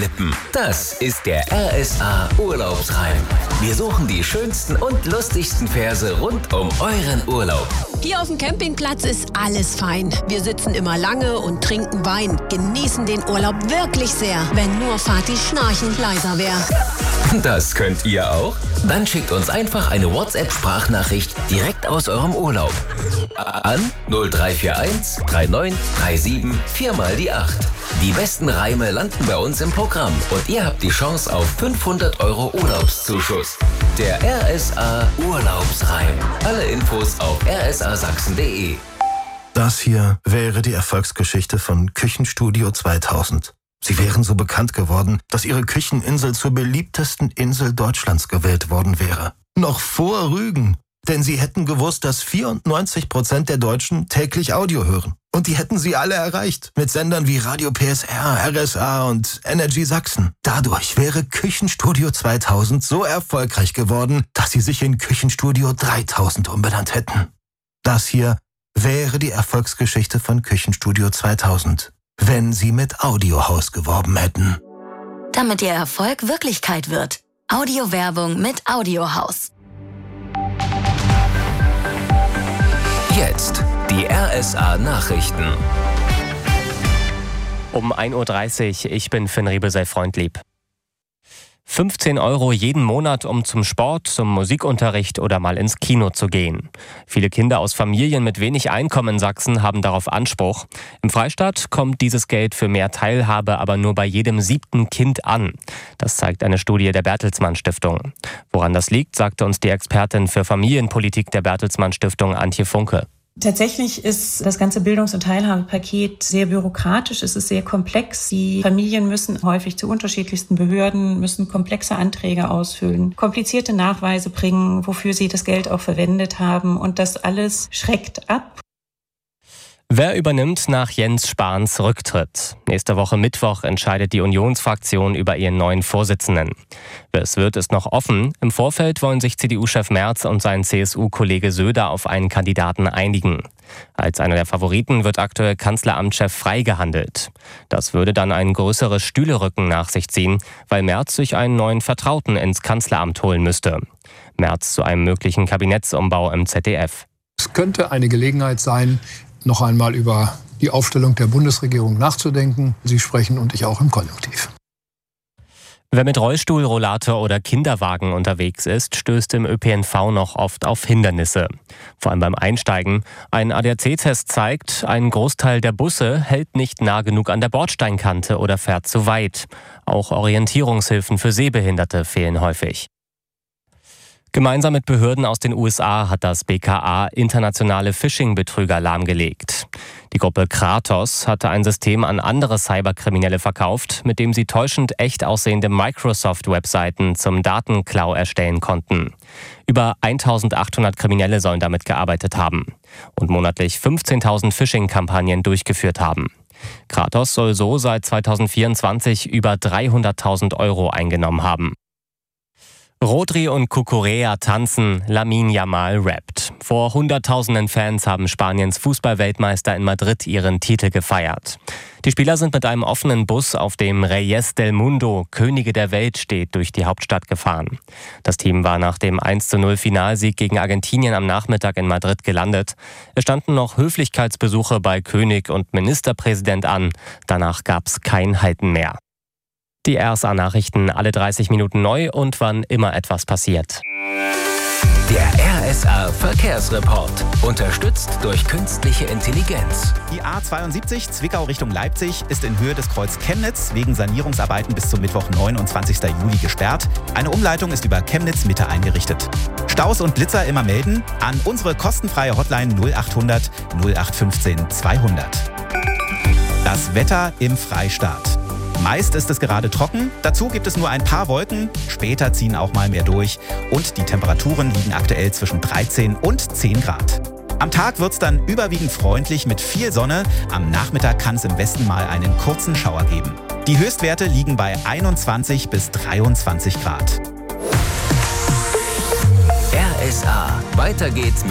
Lippen. Das ist der RSA Urlaubsreim. Wir suchen die schönsten und lustigsten Verse rund um euren Urlaub. Hier auf dem Campingplatz ist alles fein. Wir sitzen immer lange und trinken Wein, genießen den Urlaub wirklich sehr, wenn nur Fatihs Schnarchen leiser wäre. Das könnt ihr auch? Dann schickt uns einfach eine WhatsApp-Sprachnachricht direkt aus eurem Urlaub. An 0341 39 37 4 mal die 8. Die besten Reime landen bei uns im Programm und ihr habt die Chance auf 500 € Urlaubszuschuss. Der RSA Urlaubsreim. Alle Infos auf rsasachsen.de. Das hier wäre die Erfolgsgeschichte von Küchenstudio 2000. Sie wären so bekannt geworden, dass ihre Kücheninsel zur beliebtesten Insel Deutschlands gewählt worden wäre. Noch vor Rügen. Denn sie hätten gewusst, dass 94% der Deutschen täglich Audio hören. Und die hätten sie alle erreicht. Mit Sendern wie Radio PSR, RSA und Energy Sachsen. Dadurch wäre Küchenstudio 2000 so erfolgreich geworden, dass sie sich in Küchenstudio 3000 umbenannt hätten. Das hier wäre die Erfolgsgeschichte von Küchenstudio 2000, wenn sie mit Audiohaus geworben hätten. Damit ihr Erfolg Wirklichkeit wird. Audiowerbung mit Audiohaus. Jetzt die RSA Nachrichten. Um 1:30 Uhr, ich bin Finn Riebesell-Freundlieb. 15 € jeden Monat, um zum Sport, zum Musikunterricht oder mal ins Kino zu gehen. Viele Kinder aus Familien mit wenig Einkommen in Sachsen haben darauf Anspruch. Im Freistaat kommt dieses Geld für mehr Teilhabe aber nur bei jedem 7. Kind an. Das zeigt eine Studie der Bertelsmann Stiftung. Woran das liegt, sagte uns die Expertin für Familienpolitik der Bertelsmann Stiftung, Antje Funke. Tatsächlich ist das ganze Bildungs- und Teilhabepaket sehr bürokratisch, es ist sehr komplex. Die Familien müssen häufig zu unterschiedlichsten Behörden, müssen komplexe Anträge ausfüllen, komplizierte Nachweise bringen, wofür sie das Geld auch verwendet haben. Und das alles schreckt ab. Wer übernimmt nach Jens Spahns Rücktritt? Nächste Woche Mittwoch entscheidet die Unionsfraktion über ihren neuen Vorsitzenden. Wer es wird, ist noch offen. Im Vorfeld wollen sich CDU-Chef Merz und sein CSU-Kollege Söder auf einen Kandidaten einigen. Als einer der Favoriten wird aktuell Kanzleramtschef Frey gehandelt. Das würde dann ein größeres Stühlerücken nach sich ziehen, weil Merz sich einen neuen Vertrauten ins Kanzleramt holen müsste. Merz zu einem möglichen Kabinettsumbau im ZDF. Es könnte eine Gelegenheit sein, noch einmal über die Aufstellung der Bundesregierung nachzudenken. Sie sprechen und ich auch im Konjunktiv. Wer mit Rollstuhl, Rollator oder Kinderwagen unterwegs ist, stößt im ÖPNV noch oft auf Hindernisse. Vor allem beim Einsteigen. Ein ADAC-Test zeigt, ein Großteil der Busse hält nicht nah genug an der Bordsteinkante oder fährt zu weit. Auch Orientierungshilfen für Sehbehinderte fehlen häufig. Gemeinsam mit Behörden aus den USA hat das BKA internationale Phishing-Betrüger lahmgelegt. Die Gruppe Kratos hatte ein System an andere Cyberkriminelle verkauft, mit dem sie täuschend echt aussehende Microsoft-Webseiten zum Datenklau erstellen konnten. Über 1800 Kriminelle sollen damit gearbeitet haben und monatlich 15.000 Phishing-Kampagnen durchgeführt haben. Kratos soll so seit 2024 über 300.000 € eingenommen haben. Rodri und Cucurella tanzen, Lamine Yamal rappt. Vor Hunderttausenden Fans haben Spaniens Fußballweltmeister in Madrid ihren Titel gefeiert. Die Spieler sind mit einem offenen Bus, auf dem Reyes del Mundo, Könige der Welt steht, durch die Hauptstadt gefahren. Das Team war nach dem 1:0 Finalsieg gegen Argentinien am Nachmittag in Madrid gelandet. Es standen noch Höflichkeitsbesuche bei König und Ministerpräsident an. Danach gab's kein Halten mehr. Die RSA-Nachrichten alle 30 Minuten neu und wann immer etwas passiert. Der RSA-Verkehrsreport. Unterstützt durch künstliche Intelligenz. Die A72 Zwickau Richtung Leipzig ist in Höhe des Kreuz Chemnitz wegen Sanierungsarbeiten bis zum Mittwoch, 29. Juli gesperrt. Eine Umleitung ist über Chemnitz Mitte eingerichtet. Staus und Blitzer immer melden an unsere kostenfreie Hotline 0800 0815 200. Das Wetter im Freistaat. Meist ist es gerade trocken, dazu gibt es nur ein paar Wolken, später ziehen auch mal mehr durch und die Temperaturen liegen aktuell zwischen 13 und 10 Grad. Am Tag wird es dann überwiegend freundlich mit viel Sonne, am Nachmittag kann es im Westen mal einen kurzen Schauer geben. Die Höchstwerte liegen bei 21 bis 23 Grad. RSA, weiter geht's mit